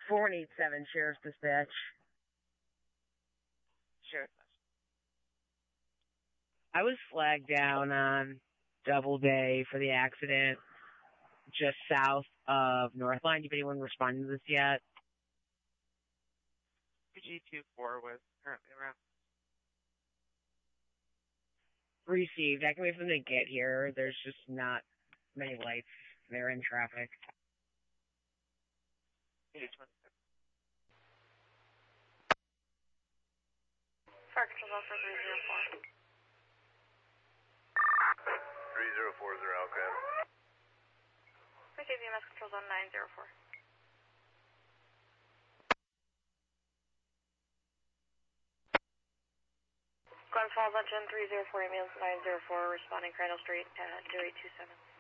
487 Sheriff's Dispatch. Sheriff's. I was flagged down on Doubleday for the accident just south of Northline. Did anyone respond to this yet? G24 was currently around. Received. I can wait for them to get here. There's just not many lights. They're in traffic. Fire control for 304. 3040 Alcan. Receive EMS control zone 904. Glen Falls, Engine 304, ambulance 904, responding Crandall Street at 0827.